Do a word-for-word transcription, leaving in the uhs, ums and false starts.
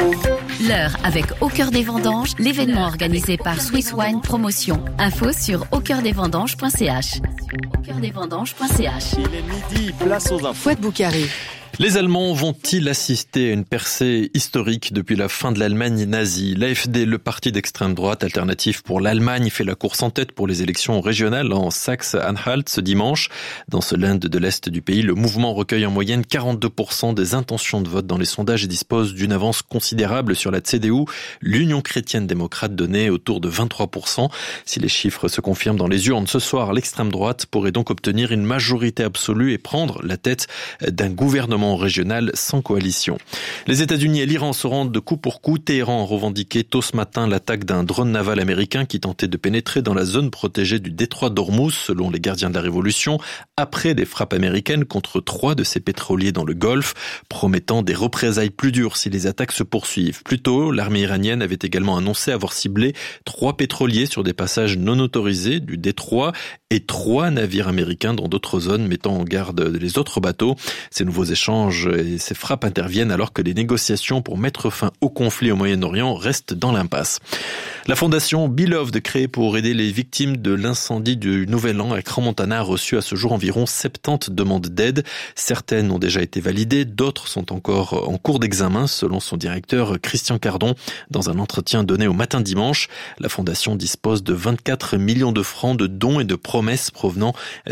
L'heure avec Au Cœur des Vendanges, l'événement organisé par Swiss Wine Promotion. Info sur au cœur des vendanges point c h. au cœur des vendanges point c h. Il est midi, place aux infos. Fouad Boukari. Les Allemands vont-ils assister à une percée historique depuis la fin de l'Allemagne nazie ? L'A F D, le parti d'extrême droite alternatif pour l'Allemagne, fait la course en tête pour les élections régionales en Saxe-Anhalt ce dimanche. Dans ce Land de l'Est du pays, le mouvement recueille en moyenne quarante-deux pour cent des intentions de vote dans les sondages et dispose d'une avance considérable sur la C D U, l'Union chrétienne démocrate donnée autour de vingt-trois pour cent. Si les chiffres se confirment dans les urnes ce soir, l'extrême droite pourrait donc obtenir une majorité absolue et prendre la tête d'un gouvernement régional sans coalition. Les États-Unis et l'Iran se rendent de coup pour coup. Téhéran a revendiqué tôt ce matin l'attaque d'un drone naval américain qui tentait de pénétrer dans la zone protégée du détroit d'Ormuz, selon les gardiens de la révolution, après les frappes américaines contre trois de ses pétroliers dans le Golfe, promettant des représailles plus dures si les attaques se poursuivent. Plus tôt, l'armée iranienne avait également annoncé avoir ciblé trois pétroliers sur des passages non autorisés du détroit et trois navires américains dans d'autres zones, mettant en garde les autres bateaux. Ces nouveaux échanges et ces frappes interviennent alors que les négociations pour mettre fin au conflit au Moyen-Orient restent dans l'impasse. La fondation Beloved, créée pour aider les victimes de l'incendie du Nouvel An à Crans-Montana, a reçu à ce jour environ soixante-dix demandes d'aide. Certaines ont déjà été validées, d'autres sont encore en cours d'examen, selon son directeur Christian Cardon. Dans un entretien donné au Matin Dimanche, la fondation dispose de vingt-quatre millions de francs de dons et de promesses provenant